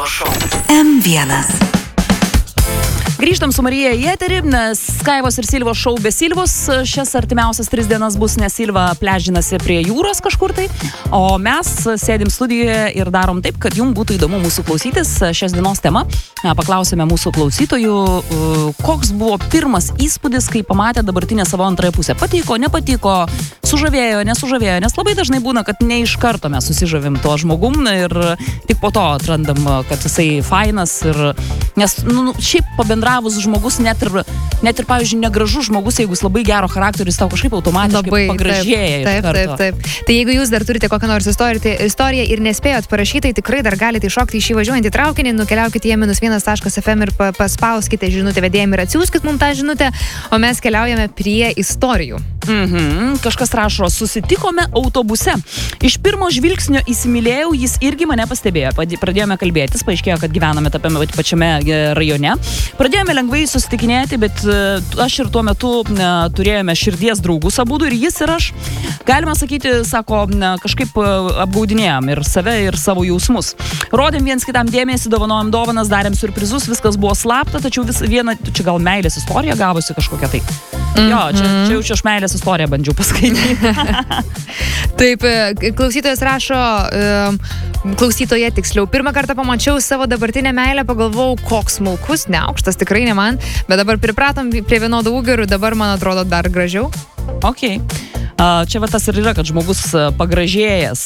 Silvos šou. M1. Grįžtam su Marija į eterį, nes Skaivos ir Silvos šou be Silvos. Šias artimiausias 3 dienas bus, nes Silva pležinasi prie jūros kažkur tai, o mes sėdim studijoje ir darom taip, kad jums būtų įdomu mūsų klausytis. Šios dienos tema, paklausėme mūsų klausytojų, koks buvo pirmas įspūdis, kai pamatė dabartinę savo antrąją pusę. Patiko, nepatiko, sužavėjo, nesužavėjo, nes labai dažnai būna, kad ne iš karto mes susižavim tuo žmogum ir tik po to atrandam, kad jisai fainas ir, nes, šiaip pabendravus žmogus, net ir pavyzdžiui, negražus žmogus, jeigu jis labai gero charakteris, tau kažkaip automatiškai pagražėja. Taip. Tai jeigu jūs dar turite kokią nors istoriją ir nespėjot parašyti, tai tikrai dar galite iššokti į šį važiuojantį traukinį, nukeliaukite į -1.fm ir paspauskite žinutę vedėjim ir atsiųskit mums tą žinutę, o mes keliaujame prie istorijų. Kažkas rašo, susitikome autobuse. Iš pirmo žvilgsnio įsimylėjau, jis irgi mane pastebėjo. Pradėjome kalbėtis, paaiškėjo, kad gyvename tame pačiame rajone. Pradėjome lengvai susitikinėti, bet aš ir tuo metu turėjome širdies draugus abudu ir jis ir aš, galima sakyti, sako, kažkaip apgaudinėjom ir save, ir savo jausmus. Rodėm viens kitam dėmesį, dovanojom dovanas, darėm surprizus, viskas buvo slapta, tačiau viena, čia gal meilės istorija gavosi kažkokia tai. Jo, čia jau aš meilės istoriją bandžiau paskaityti. Taip, klausytojas rašo, klausytoje tiksliau, pirmą kartą pamačiau savo dabartinę meilę, pagalvojau, koks smulkus, neaukštas, tikrai ne man, bet dabar pripratom prie vienodų ūgių ir dabar man atrodo dar gražiau. Ok. Čia va tas ir yra, kad žmogus pagražėjęs.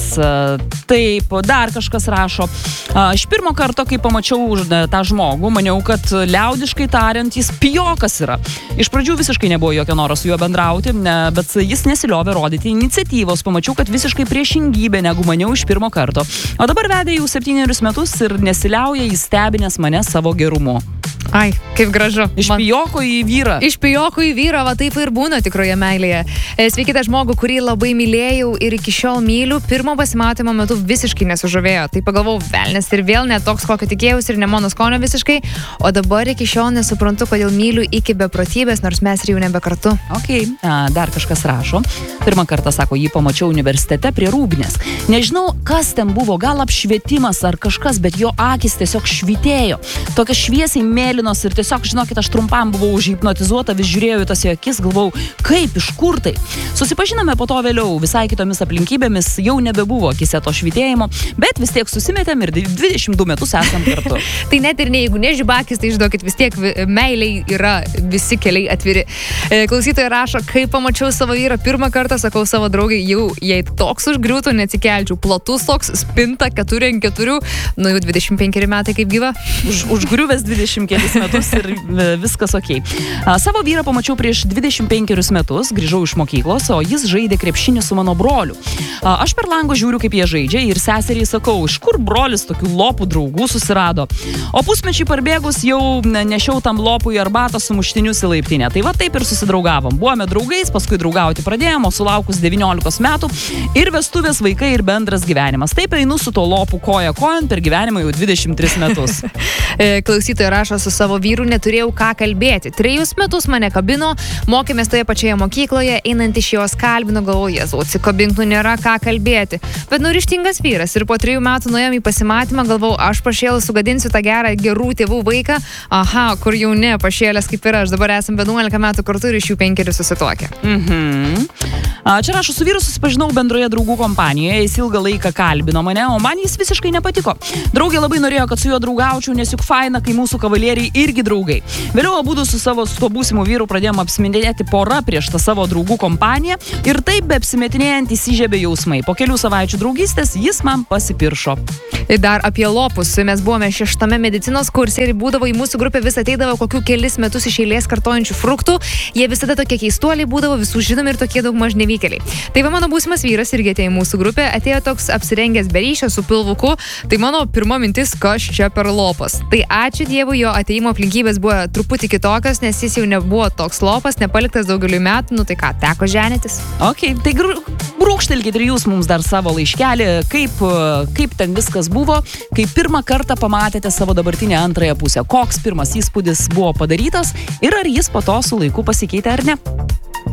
Taip, dar kažkas rašo. Iš pirmo karto, kai pamačiau tą žmogų, maniau, kad liaudiškai tariant, jis pijokas yra. Iš pradžių visiškai nebuvo jokio noro su juo bendrauti, bet jis nesiliovė rodyti iniciatyvos. Pamačiau, kad visiškai priešingybė, negu maniau iš pirmo karto. O dabar vedė jau 7 metus ir nesiliauja jis stebinęs mane savo gerumu. Ai, kaip gražu. Iš pijoko į vyrą. Iš pijoko į vyrą, va taip ir būna tikroje meilėje. Sveikite žmogų, kurį labai mylėjau ir iki šiol myliu, pirmo pasimatymo metu visiškai nesužavėjo. Tai pagalvojau, velnes ir vėl ne toks, kokio tikėjausi ir ne mano skonio visiškai, o dabar iki šiol nesuprantu, kodėl myliu iki beprotybės, nors mes ir jau nebe kartu. Ok, dar kažkas rašo. Pirmą kartą, sako, jį pamačiau universitete prie Rūbinės. Nežinau, kas ten buvo, gal apšvietimas ar kažkas, bet jo akis tiesiog švytėjo. Tokia šviesiai mėlynos ir tiesiog, žinokit, aš trumpam buvau užhipnotizuota, vis žiūrėjau į tas jo akis, galvau, kaip, iš kur tai. Susipažinome po to vėliau, visai kitomis aplinkybėmis, jau nebebuvo akise to švytėjimo, bet vis tiek susimetėm ir 22 metus esam kartu. Tai net ir jeigu nežibakis, tai žinokit, vis tiek meiliai yra visi keliai atviri. Klausytojai rašo, kai pamačiau savo vyrą pirmą kartą, sakau savo draugai, jau jei toks užgriūtų, neatsikelčiau, platus toks, spinta 4x4, jau 25 metai kaip gyva. Užgriuvęs 20 metus ir viskas ok. Savo vyrą pamačiau prieš 25 metus, grįžau iš mokyklos, o jis žaidė krepšinį su mano broliu. Aš per langą žiūriu, kaip jie žaidžia ir seseriai sakau, iš kur brolis tokių lopų draugų susirado. O pusmečiai parbėgus jau nešiau tam lopui arbatą su muštinius į laiptinę. Tai va taip ir susidraugavom. Buvome draugais, paskui draugauti pradėjom, o sulaukus 19 metų ir vestuvės, vaikai ir bendras gyvenimas. Taip einu su to lopu koja kojon per gyvenimą jau 23 metus. Klausytojai rašo, su savo vyru neturėjau ką kalbėti. 3 metus mane kabino, mokėmės toje pačioje mokykloje, einant iš jos kalbino, galvoju, Jėzau, atsikabink, nėra ką kalbėti. Bet ryžtingas vyras ir po 3 metų nuėjom į pasimatymą, galvojau, aš pašėlus sugadinsiu tą gerų tėvų vaiką. Aha, kur jau ne, pašėlės kaip ir aš. Dabar esam 11 metų kartu ir iš jų 5 susituokę. Čia rašo, su vyru susipažinau bendroje draugų kompanijoje, jis ilgą laiką kalbino mane, o man jis visiškai nepatiko. Draugė labai norėjo, kad su juo draugaučiau, nes juk faina, kai mūsų kavalieriai irgi draugai. Vėliau abudu su to būsimu vyru pradėjom apsimetinėti pora prieš tą savo draugų kompaniją ir taip be apsimetinėjant įsižiebė jausmai. Po kelių savaičių draugystės jis man pasipiršo. Dar apie lopus. Mes buvome 6 medicinos kurse ir būdavo į mūsų grupę vis ateidavo kokių kelis metus iš eilės kartojančių fruktų. Jie visada tokie keistuoliai būdavo, visų žinomi ir tokie daug maž nevykėliai. Tai va mano būsimas vyras irgi atėjo į mūsų grupę, atėjo toks apsirengęs be ryšio su pilvuku. Tai mano pirma mintis, kas čia per lopas. Tai ačiū Dievui, jo ateimo aplinkybės buvo truputį kitokios, nes jis jau nebuvo toks lopas, nepaliktas daugeliu metų, tai ką, teko ženytis. Ok, tai brūkštelkit ir jūs mums dar savo laiškelį, kaip ten viskas buvo, kai pirmą kartą pamatėte savo dabartinę antrąją pusę. Koks pirmas įspūdis buvo padarytas ir ar jis po to su laiku pasikeitė ar ne?